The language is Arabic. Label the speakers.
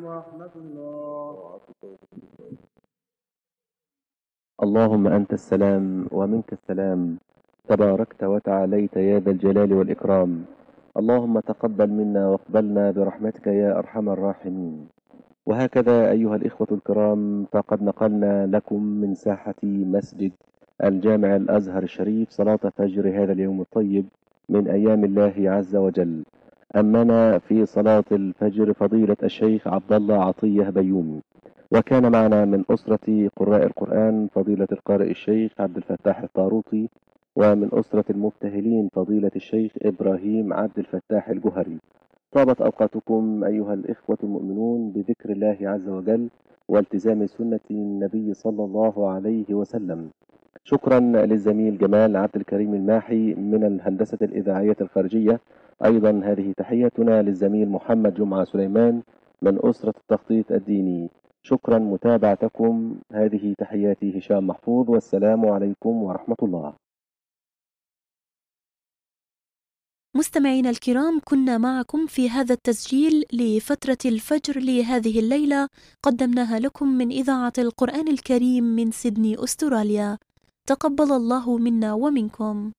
Speaker 1: ورحمة الله.
Speaker 2: اللهم أنت السلام ومنك السلام، تباركت وتعاليت يا ذا الجلال والإكرام. اللهم تقبل منا واقبلنا برحمتك يا أرحم الراحمين. وهكذا أيها الإخوة الكرام، فقد نقلنا لكم من ساحة مسجد الجامع الأزهر الشريف صلاة فجر هذا اليوم الطيب من أيام الله عز وجل. أمنا في صلاة الفجر فضيلة الشيخ عبد الله عطية بيومي، وكان معنا من أسرة قراء القرآن فضيلة القارئ الشيخ عبد الفتاح الطاروطي، ومن أسرة المبتهلين فضيلة الشيخ إبراهيم عبد الفتاح الجهري. طابت أوقاتكم أيها الإخوة المؤمنون بذكر الله عز وجل والتزام سنة النبي صلى الله عليه وسلم. شكرا للزميل جمال عبد الكريم الماحي من الهندسة الإذاعية الخارجية. أيضا هذه تحيتنا للزميل محمد جمعة سليمان من أسرة التخطيط الديني. شكرا متابعتكم. هذه تحياتي هشام محفوظ، والسلام عليكم ورحمة الله.
Speaker 3: مستمعينا الكرام، كنا معكم في هذا التسجيل لفترة الفجر لهذه الليلة، قدمناها لكم من إذاعة القرآن الكريم من سيدني أستراليا. تقبل الله منا ومنكم.